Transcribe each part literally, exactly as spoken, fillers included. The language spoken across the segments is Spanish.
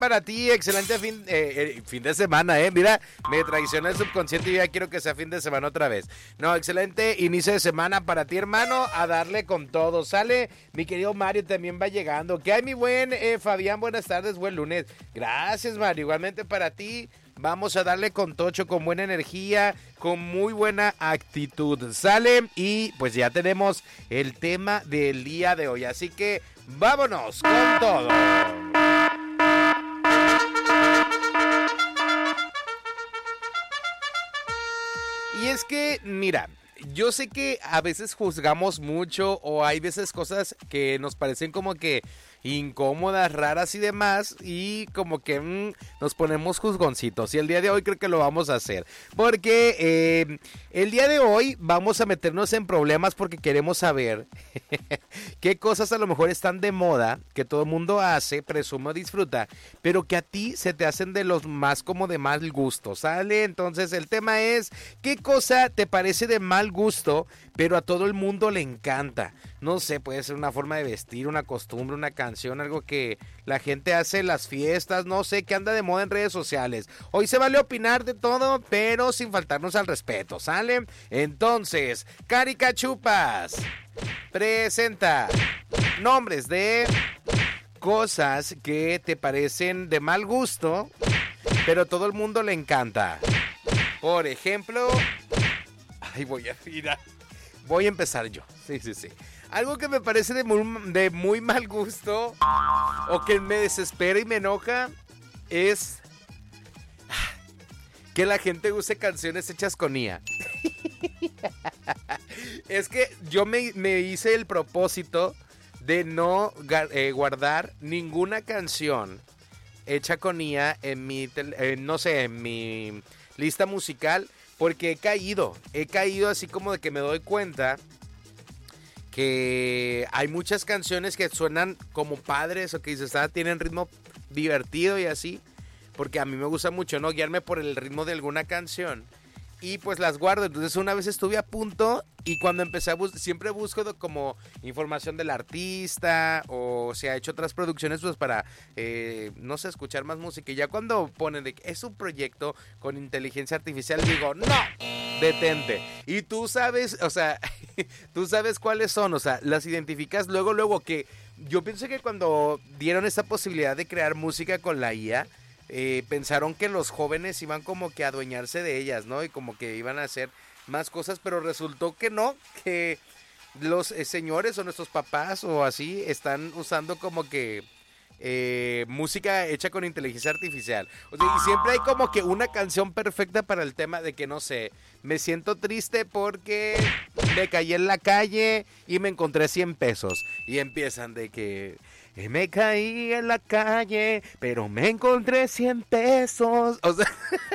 para ti, excelente fin, eh, eh, fin de semana, eh. Mira, me traiciona el subconsciente y ya quiero que sea fin de semana otra vez. No, excelente inicio de semana para ti, hermano, a darle con todo. Sale, mi querido Mario también va llegando. ¿Qué hay, mi buen eh, Fabián? Buenas tardes, buen lunes. Gracias, Mario, igualmente para ti. Vamos a darle con tocho, con buena energía, con muy buena actitud. Sale y pues ya tenemos el tema del día de hoy. Así que vámonos con todo. Y es que, mira, yo sé que a veces juzgamos mucho o hay veces cosas que nos parecen como que incómodas, raras y demás, y como que mmm, nos ponemos juzgoncitos, y el día de hoy creo que lo vamos a hacer, porque eh, el día de hoy vamos a meternos en problemas porque queremos saber qué cosas a lo mejor están de moda, que todo el mundo hace, presume, disfruta, pero que a ti se te hacen de los más como de mal gusto, ¿sale? Entonces el tema es, ¿qué cosa te parece de mal gusto, pero a todo el mundo le encanta? No sé, puede ser una forma de vestir, una costumbre, una canción, algo que la gente hace en las fiestas, no sé, que anda de moda en redes sociales. Hoy se vale opinar de todo, pero sin faltarnos al respeto, ¿sale? Entonces, Caricachupas presenta nombres de cosas que te parecen de mal gusto, pero a todo el mundo le encanta. Por ejemplo, ay, voy a mirar. Voy a empezar yo. Sí, sí, sí. Algo que me parece de muy, de muy mal gusto o que me desespera y me enoja es que la gente use canciones hechas con I A. Es que yo me, me hice el propósito de no eh, guardar ninguna canción hecha con I A en mi, eh, no sé, en mi lista musical, porque he caído, he caído así como de que me doy cuenta que hay muchas canciones que suenan como padres o que dices, ah, tienen ritmo divertido y así, porque a mí me gusta mucho, ¿no? Guiarme por el ritmo de alguna canción y pues las guardo. Entonces una vez estuve a punto y cuando empecé a buscar, siempre busco como información del artista o si ha hecho otras producciones pues para, eh, no sé, escuchar más música. Y ya cuando ponen de que es un proyecto con inteligencia artificial, digo, no, detente. Y tú sabes, o sea, tú sabes cuáles son, o sea, las identificas luego, luego que yo pienso que cuando dieron esta posibilidad de crear música con la I A, Eh, pensaron que los jóvenes iban como que a adueñarse de ellas, ¿no? Y como que iban a hacer más cosas, pero resultó que no, que los eh, señores o nuestros papás o así están usando como que eh, música hecha con inteligencia artificial. O sea, y siempre hay como que una canción perfecta para el tema de que, no sé, me siento triste porque me caí en la calle y me encontré cien pesos. Y empiezan de que... me caí en la calle, pero me encontré cien pesos. O sea,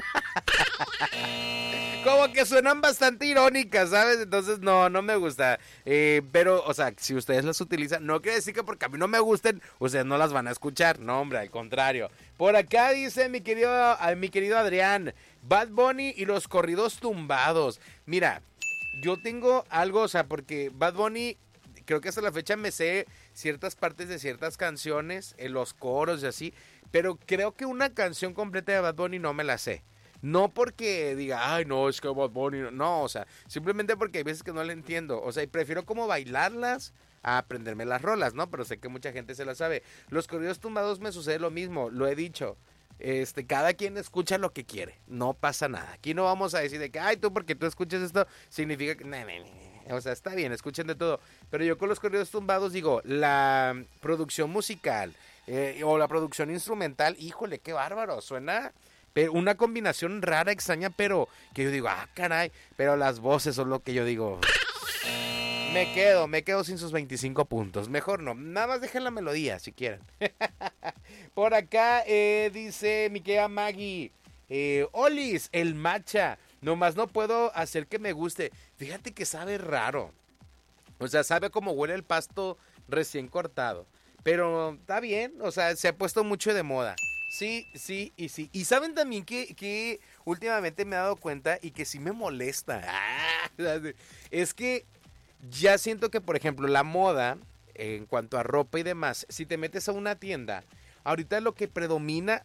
como que suenan bastante irónicas, ¿sabes? Entonces, no, no me gusta. Eh, pero, o sea, si ustedes las utilizan, no quiere decir que porque a mí no me gusten, ustedes no las van a escuchar. No, hombre, al contrario. Por acá dice mi querido, mi querido Adrián, Bad Bunny y los corridos tumbados. Mira, yo tengo algo, o sea, porque Bad Bunny... creo que hasta la fecha me sé ciertas partes de ciertas canciones, en los coros y así, pero creo que una canción completa de Bad Bunny no me la sé. No porque diga, ay, no, es que Bad Bunny, no, no, o sea, simplemente porque hay veces que no la entiendo, o sea, y prefiero como bailarlas a aprenderme las rolas, ¿no? Pero sé que mucha gente se las sabe. Los corridos tumbados me sucede lo mismo, lo he dicho. Este, cada quien escucha lo que quiere, no pasa nada. Aquí no vamos a decir de que, ay, tú porque tú escuches esto, significa que... No, no, no. O sea, está bien, escuchen de todo. Pero yo con los corridos tumbados digo, la producción musical eh, o la producción instrumental, híjole, qué bárbaro, suena pero una combinación rara, extraña, pero que yo digo, ah, caray, pero las voces son lo que yo digo. Me quedo, me quedo sin sus veinticinco puntos. Mejor no, nada más dejen la melodía si quieren. Por acá eh, dice mi querida Maggie, eh, Olis, el matcha. Nomás no puedo hacer que me guste. Fíjate que sabe raro. O sea, sabe como huele el pasto recién cortado. Pero está bien, o sea, se ha puesto mucho de moda. Sí, sí y sí. Y saben también que, que últimamente me he dado cuenta y que sí me molesta. Es que ya siento que, por ejemplo, la moda, en cuanto a ropa y demás, si te metes a una tienda, ahorita lo que predomina